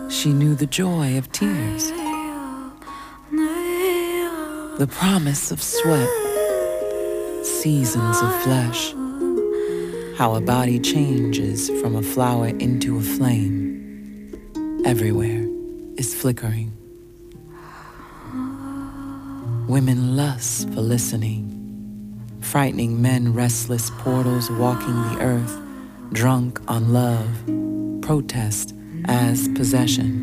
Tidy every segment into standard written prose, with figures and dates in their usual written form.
She knew the joy of tears, the promise of sweat, seasons of flesh, how a body changes from a flower into a flame. Everywhere is flickering. Women lust for listening, frightening men restless portals walking the earth, drunk on love, protest as possession.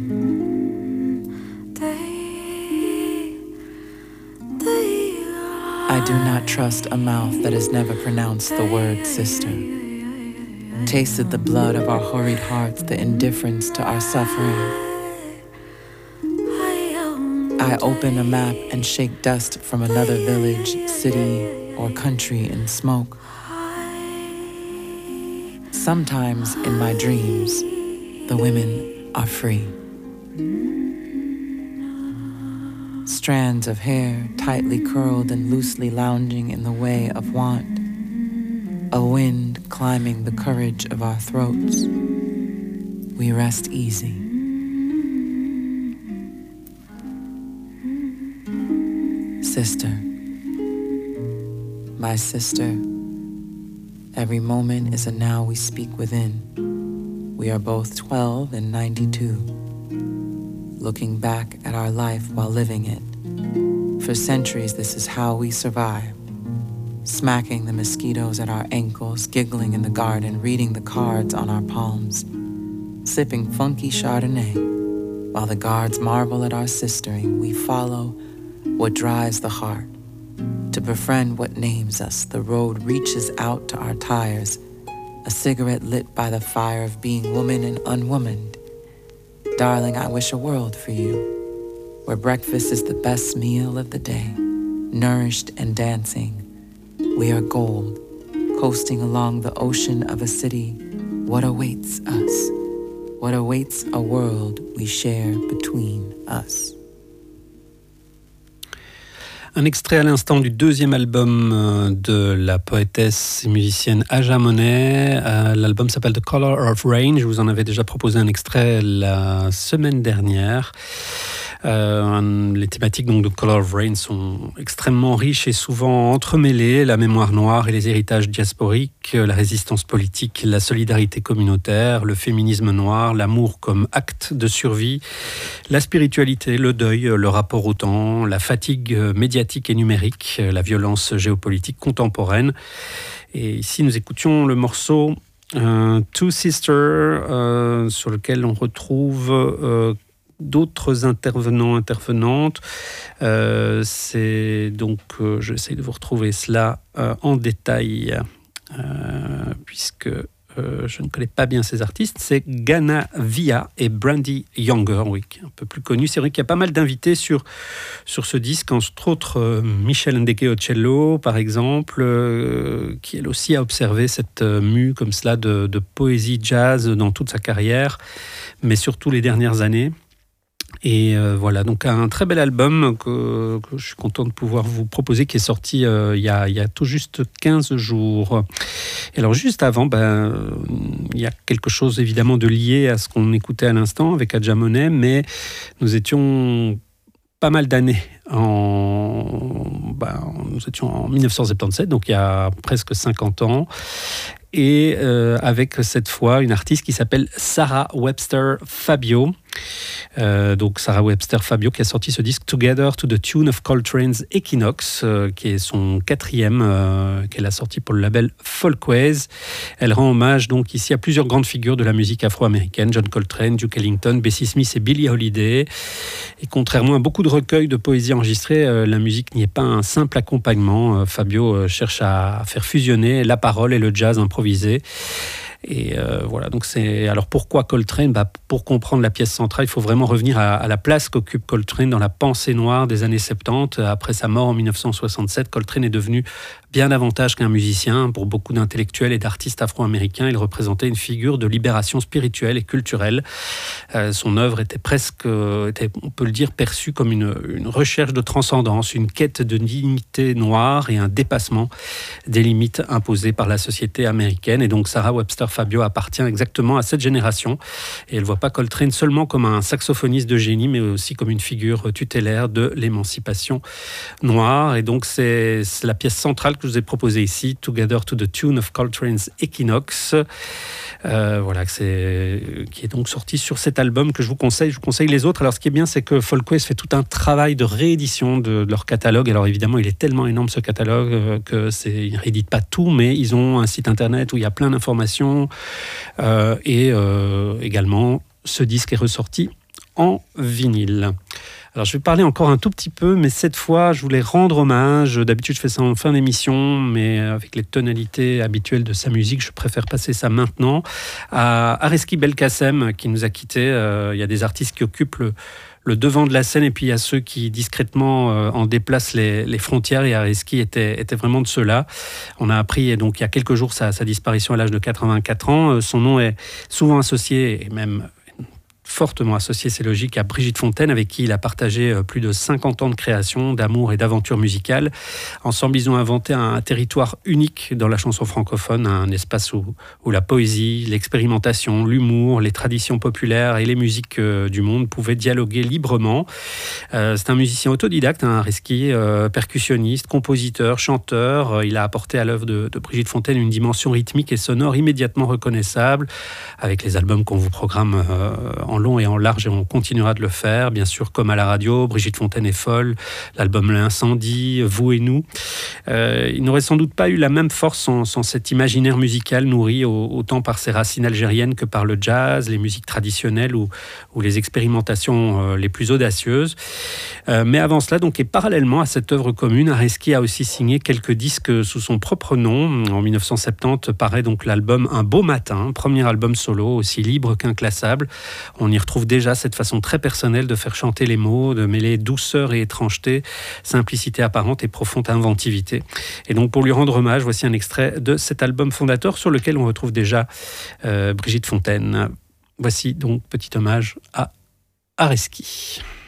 I do not trust a mouth that has never pronounced the word sister, tasted the blood of our hurried hearts, the indifference to our suffering. I open a map and shake dust from another village, city, or country in smoke. Sometimes in my dreams, the women are free. Strands of hair tightly curled and loosely lounging in the way of want. A wind climbing the courage of our throats. We rest easy. Sister, my sister, every moment is a now we speak within. We are both 12 and 92, looking back at our life while living it. For centuries, this is how we survive. Smacking the mosquitoes at our ankles, giggling in the garden, reading the cards on our palms, sipping funky Chardonnay. While the guards marvel at our sistering, we follow what drives the heart. To befriend what names us, the road reaches out to our tires, a cigarette lit by the fire of being woman and unwomaned. Darling, I wish a world for you, where breakfast is the best meal of the day, nourished and dancing. We are gold, coasting along the ocean of a city. What awaits us? What awaits a world we share between us? Un extrait à l'instant du deuxième album de la poétesse et musicienne Aja Monet. L'album s'appelle The Color of Rain. Je vous en avais déjà proposé un extrait la semaine dernière. Les thématiques donc, de Color of Rain sont extrêmement riches et souvent entremêlées. La mémoire noire et les héritages diasporiques, la résistance politique, la solidarité communautaire, le féminisme noir, l'amour comme acte de survie, la spiritualité, le deuil, le rapport au temps, la fatigue médiatique et numérique, la violence géopolitique contemporaine. Et ici, nous écoutions le morceau Two Sisters, sur lequel on retrouve d'autres intervenantes. C'est donc, j'essaie de vous retrouver cela en détail, puisque je ne connais pas bien ces artistes. C'est Ghana Via et Brandy Younger, oui, qui est un peu plus connu. C'est vrai qu'il y a pas mal d'invités sur ce disque, entre autres Michel Ndeke Ocello, par exemple, qui elle aussi a observé cette mue comme cela de poésie jazz dans toute sa carrière, mais surtout les dernières années. Et voilà, donc un très bel album que je suis content de pouvoir vous proposer, qui est sorti il y a tout juste 15 jours. Et alors juste avant, il y a quelque chose évidemment de lié à ce qu'on écoutait à l'instant avec Aja Monet, mais nous étions pas mal d'années nous étions en 1977, donc il y a presque 50 ans. Et avec cette fois une artiste qui s'appelle Sarah Webster Fabio. Donc Sarah Webster Fabio qui a sorti ce disque Together to the Tune of Coltrane's Equinox, qui est son 4e qu'elle a sorti pour le label Folkways. Elle rend hommage donc ici à plusieurs grandes figures de la musique afro-américaine, John Coltrane, Duke Ellington, Bessie Smith et Billie Holiday. Et contrairement à beaucoup de recueils de poésie enregistrés, la musique n'y est pas un simple accompagnement. Fabio cherche à faire fusionner la parole et le jazz improvisé. Et voilà, donc alors pourquoi Coltrane ? Pour comprendre la pièce centrale, il faut vraiment revenir à la place qu'occupe Coltrane dans la pensée noire des années 70. Après sa mort en 1967, Coltrane est devenu bien davantage qu'un musicien. Pour beaucoup d'intellectuels et d'artistes afro-américains, il représentait une figure de libération spirituelle et culturelle. Son œuvre était presque, on peut le dire, perçue comme une recherche de transcendance, une quête de dignité noire et un dépassement des limites imposées par la société américaine. Et donc Sarah Webster Fabio appartient exactement à cette génération. Et elle ne voit pas Coltrane seulement comme un saxophoniste de génie, mais aussi comme une figure tutélaire de l'émancipation noire. Et donc c'est la pièce centrale que je vous ai proposée ici, Together to the Tune of Coltrane's Equinox. Voilà, qui est donc sorti sur cet album que je vous conseille. Je vous conseille les autres. Alors, ce qui est bien, c'est que Folkways fait tout un travail de réédition de leur catalogue. Alors, évidemment, il est tellement énorme, ce catalogue, qu'ils ne rééditent pas tout, mais ils ont un site internet où il y a plein d'informations. Et également, ce disque est ressorti en vinyle. Alors, je vais parler encore un tout petit peu, mais cette fois, je voulais rendre hommage. D'habitude, je fais ça en fin d'émission, mais avec les tonalités habituelles de sa musique, je préfère passer ça maintenant. À Areski Belkacem, qui nous a quittés. Il y a des artistes qui occupent le devant de la scène, et puis il y a ceux qui discrètement en déplacent les frontières, et Areski était vraiment de ceux-là. On a appris donc il y a quelques jours sa disparition à l'âge de 84 ans. Son nom est souvent associé, et même fortement associé, c'est logique, à Brigitte Fontaine, avec qui il a partagé plus de 50 ans de création, d'amour et d'aventure musicale. Ensemble, ils ont inventé un territoire unique dans la chanson francophone, un espace où la poésie, l'expérimentation, l'humour, les traditions populaires et les musiques du monde pouvaient dialoguer librement. C'est un musicien autodidacte, Areski, percussionniste, compositeur, chanteur. Il a apporté à l'œuvre de Brigitte Fontaine une dimension rythmique et sonore immédiatement reconnaissable, avec les albums qu'on vous programme en long et en large, et on continuera de le faire, bien sûr, comme à la radio. Brigitte Fontaine est folle, l'album L'Incendie, Vous et nous. Il n'aurait sans doute pas eu la même force sans cet imaginaire musical nourri autant par ses racines algériennes que par le jazz, les musiques traditionnelles ou les expérimentations les plus audacieuses. Mais avant cela, donc, et parallèlement à cette œuvre commune, Areski a aussi signé quelques disques sous son propre nom. En 1970 paraît donc l'album Un beau matin, premier album solo, aussi libre qu'inclassable. On y retrouve déjà cette façon très personnelle de faire chanter les mots, de mêler douceur et étrangeté, simplicité apparente et profonde inventivité. Et donc, pour lui rendre hommage, voici un extrait de cet album fondateur sur lequel on retrouve déjà Brigitte Fontaine. Voici donc petit hommage à Areski.